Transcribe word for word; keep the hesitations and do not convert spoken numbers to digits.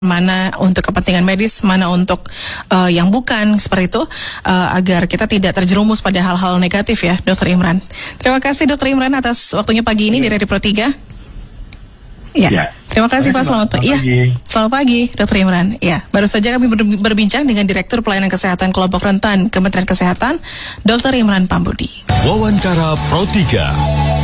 mana untuk kepentingan medis, mana untuk uh, yang bukan, seperti itu, uh, agar kita tidak terjerumus pada hal-hal negatif ya, Dokter Imran. Terima kasih Dokter Imran atas waktunya pagi ini ya. Di Radio Pro tiga. Ya. ya. Terima kasih Pak, selamat pagi. Ya. Selamat pagi Dokter Imran. Ya, baru saja kami berbincang dengan Direktur Pelayanan Kesehatan Kelompok Rentan Kementerian Kesehatan, Dokter Imran Pambudi. Wawancara Pro tiga.